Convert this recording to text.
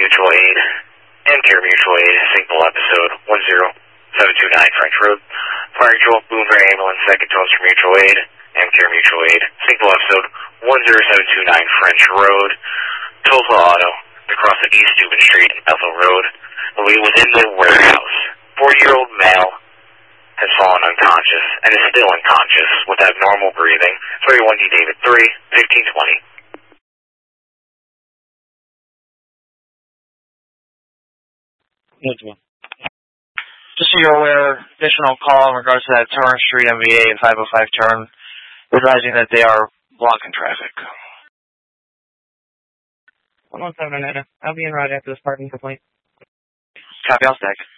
Mutual Aid, Amcare Mutual Aid, single episode 10729 French Road. Fire Control, Boomer Ambulance, second tones for Mutual Aid, Amcare Mutual Aid, single episode 10729 French Road. Tulsa Auto, across the East Steuben Street and Bethel Road. Within the warehouse, 40-year-old male has fallen unconscious and is still unconscious with abnormal breathing. 31D David 3, 1520. Just so you're aware, additional call in regards to that Torrance Street MVA and 505 turn, advising that they are blocking traffic. 117 Aneta. I'll be en route after this parking complaint. Copy, I'll stack.